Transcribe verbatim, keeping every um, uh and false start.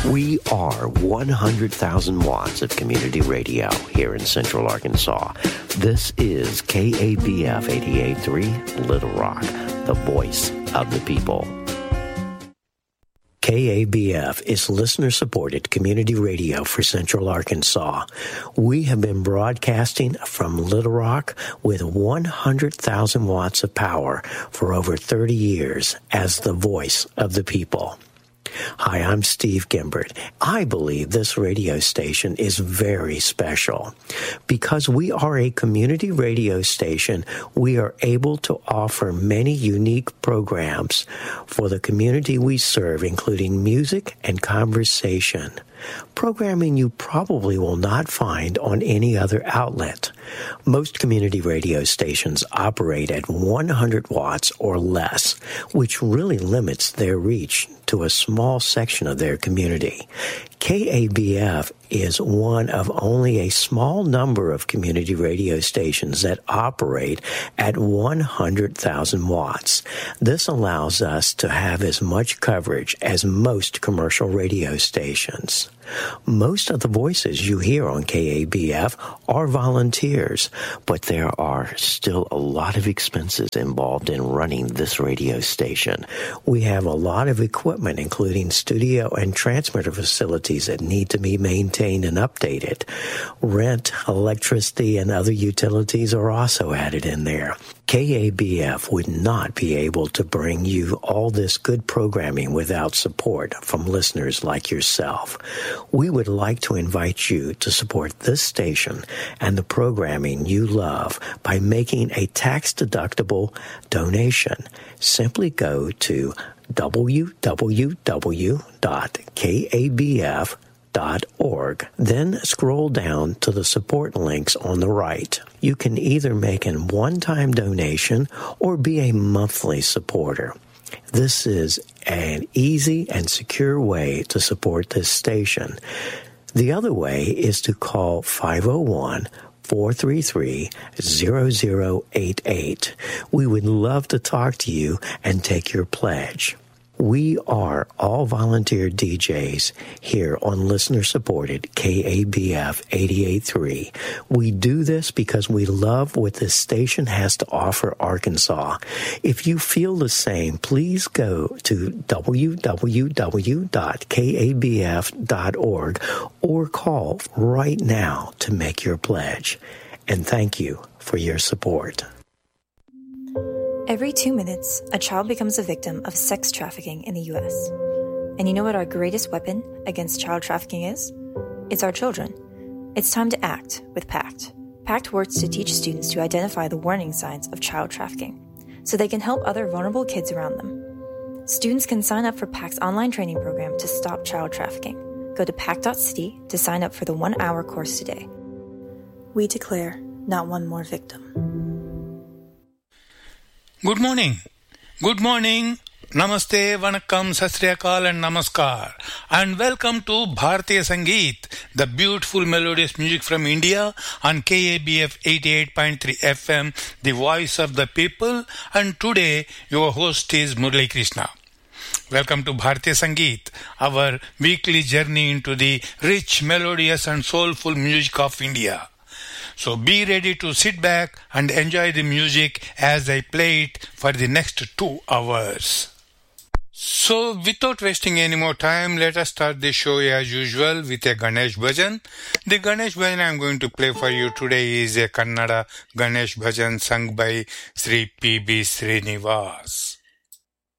We are one hundred thousand watts of community radio here in Central Arkansas. This is K A B F eighty-eight point three Little Rock, the voice of the people. K A B F is listener-supported community radio for Central Arkansas. We have been broadcasting from Little Rock with one hundred thousand watts of power for over thirty years as the voice of the people. Hi, I'm Steve Gimbert. I believe this radio station is very special. Because we are a community radio station, we are able to offer many unique programs for the community we serve, including music and conversation. Programming you probably will not find on any other outlet. Most community radio stations operate at one hundred watts or less, which really limits their reach to a small section of their community. K A B F is one of only a small number of community radio stations that operate at one hundred thousand watts. This allows us to have as much coverage as most commercial radio stations. Most of the voices you hear on K A B F are volunteers, but there are still a lot of expenses involved in running this radio station. We have a lot of equipment, including studio and transmitter facilities that need to be maintained and updated. Rent, electricity, and other utilities are also added in there. K A B F would not be able to bring you all this good programming without support from listeners like yourself. We would like to invite you to support this station and the programming you love by making a tax-deductible donation. Simply go to w w w dot k a b f dot org. Then scroll down to the support links on the right. You can either make a one-time donation or be a monthly supporter. This is an easy and secure way to support this station. The other way is to call five oh one, four three three, zero zero eight eight. We would love to talk to you and take your pledge. We are all volunteer D Js here on listener-supported K A B F eighty-eight point three. We do this because we love what this station has to offer Arkansas. If you feel the same, please go to w w w dot k a b f dot org or call right now to make your pledge. And thank you for your support. Every two minutes, a child becomes a victim of sex trafficking in the U S. And you know what our greatest weapon against child trafficking is? It's our children. It's time to act with PACT. PACT works to teach students to identify the warning signs of child trafficking so they can help other vulnerable kids around them. Students can sign up for PACT's online training program to stop child trafficking. Go to pact dot city to sign up for the one-hour course today. We declare not one more victim. Good morning. Good morning. Namaste, Vanakkam, Sat Sri Akal and Namaskar. And welcome to Bharatiya Sangeet, the beautiful melodious music from India on K A B F eighty-eight point three F M, the voice of the people. And today your host is Murali Krishna. Welcome to Bharatiya Sangeet, our weekly journey into the rich, melodious and soulful music of India. So be ready to sit back and enjoy the music as I play it for the next two hours. So without wasting any more time, let us start the show as usual with a Ganesh Bhajan. The Ganesh Bhajan I am going to play for you today is a Kannada Ganesh Bhajan sung by Sri P B Srinivas.